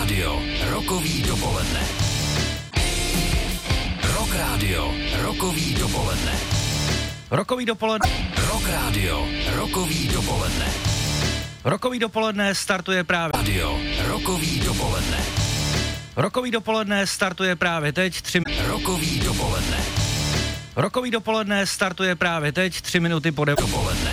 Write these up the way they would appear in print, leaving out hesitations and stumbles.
Radio, rokový dopoledne. Rock Radio, rokový dopoledne. Rokový dopoledne. Rock Radio, rokový dopoledne. Rokový dopoledne startuje právě. Radio, rokový dopoledne. Rokový dopoledne startuje právě teď 3. Rokový dopoledne. Rokový dopoledne startuje právě teď 3 minuty po 9. Dopoledne.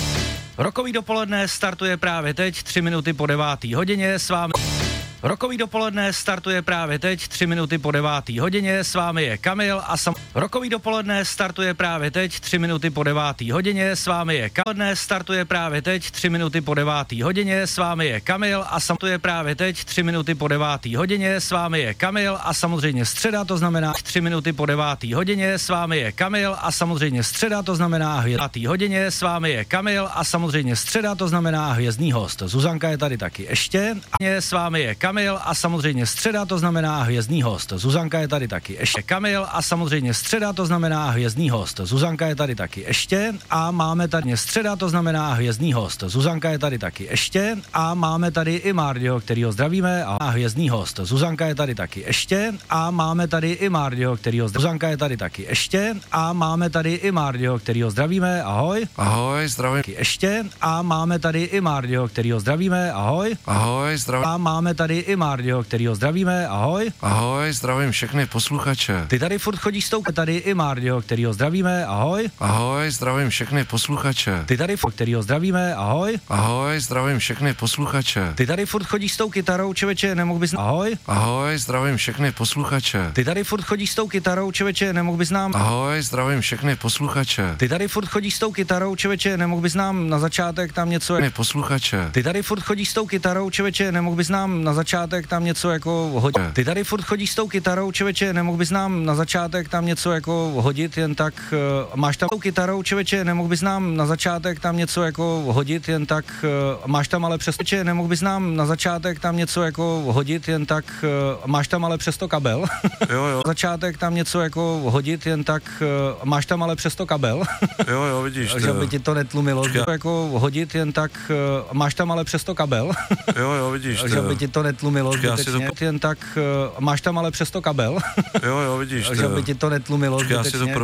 Rokový dopoledne startuje právě teď 3 minuty po 9. hodině s vámi. Rokový dopoledne startuje právě teď 3 minuty po 9. hodině, s vámi je Kamil a Rokový dopoledne startuje právě teď 3 minuty po 9. hodině, s vámi je Kamil. Startuje právě teď 3 minuty po 9. hodině, s vámi je Kamil a startuje právě teď 3 minuty po 9. hodině, s vámi je Kamil a samozřejmě středa, to znamená 3 minuty po 9. hodině, s vámi je Kamil a samozřejmě středa, to znamená 9. hodině, s vámi je Kamil a samozřejmě středa, to znamená hvězdný host. Zuzanka je tady taky ještě a s vámi je Kamil a samozřejmě středa, to znamená hvězdný host. Zuzanka je tady taky ještě. Kamil a samozřejmě středa, to znamená hvězdný host. Zuzanka je tady taky ještě a máme tady středa, to znamená hvězdný host. Zuzanka je tady taky ještě a máme tady i Mardio, kterýho zdravíme a hvězdný host. Zuzanka je tady taky ještě a máme tady i Mardio, kterýho Zuzanka je tady taky ještě a máme tady i Mardio, kterýho zdravíme. Ahoj. Ahoj, zdravím. Ještě a máme tady i Mardio, kterýho zdravíme. Ahoj. Ahoj, zdravím. A máme tady i Mardio, kterýho zdravíme. Ahoj. Ahoj, zdravím všechny posluchače. Ty tady furt chodíš s tou, tady i Mardio, kterýho zdravíme. Ahoj. Ahoj, zdravím všechny posluchače. Ty tady furt, kterýho zdravíme. Ahoj. Ahoj, zdravím všechny posluchače. Ty tady furt chodíš s tou kytarou, čověče, nemohl bys... Ahoj. Ahoj, zdravím všechny posluchače. Ty tady furt chodíš s tou kytarou, čověče, nemohl bys nám... Ahoj, zdravím všechny posluchače. Ty tady furt chodíš s tou kytarou, čověče, nemohl bys nám na začátek tam něco... Posluchače. Ty tady furt chodíš s tou kytarou, čověče, nemohl bys nám na začátek tam něco jako hodit. Ty tady furt chodíš s tou kytarou, čověče, nemohl bys nám na začátek tam něco jako hodit, jen tak máš tam tou kytarou, čověče, nemohl bys nám na začátek tam něco jako hodit, jen tak máš tam ale přesto, čověče, nemohl bys nám na začátek tam něco jako hodit, jen tak máš tam ale přesto kabel. Jo. Začátek tam něco jako hodit, jen tak máš tam ale přesto kabel. Jo, vidíš. Že by ti to netlumilo, jako hodit, jen tak máš tam ale přesto kabel. Jo, vidíš. Že by ti to netlumilo, zbytečně, jen tak máš tam ale přesto kabel. Jo, vidíš. Že by ti to netlumilo, zbytečně.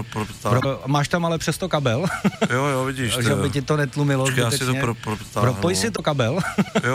Máš tam ale přesto kabel. Jo, vidíš. Že by ti to netlumilo, zbytečně. Propoj si to kabel.